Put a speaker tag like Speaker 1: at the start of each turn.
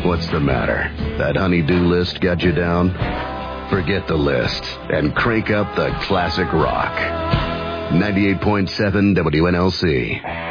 Speaker 1: What's the matter? That honey-do list got you down? Forget the list and crank up the classic rock. 98.7 WNLC.